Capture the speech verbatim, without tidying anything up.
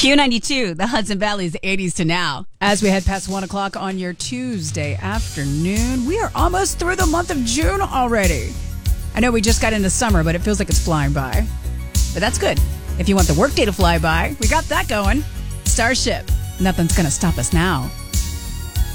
Q ninety-two, the Hudson Valley's eighties to now. As we head past one o'clock on your Tuesday afternoon, we are almost through the month of June already. I know we just got into summer, but it feels like it's flying by. But that's good. If you want the workday to fly by, we got that going. Starship, nothing's going to stop us now.